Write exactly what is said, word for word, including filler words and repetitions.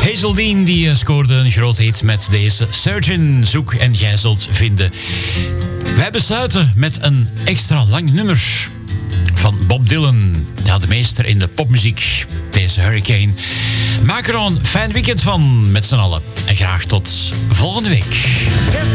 Hazeldine die scoorde een groot hit met deze Surgeon. Zoek en jij zult vinden. Wij besluiten met een extra lang nummer van Bob Dylan. Ja, de meester in de popmuziek. Deze Hurricane. Maak er een fijn weekend van met z'n allen. En graag tot volgende week.